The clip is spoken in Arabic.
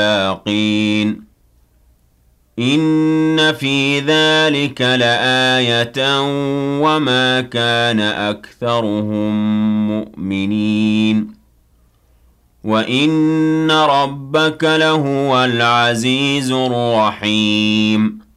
الْبَاقِينَ إِنَّ فِي ذَلِكَ لَآيَةً وَمَا كَانَ أَكْثَرُهُم مُّؤْمِنِينَ وَإِنَّ رَبَّكَ لَهُوَ الْعَزِيزُ الرَّحِيمُ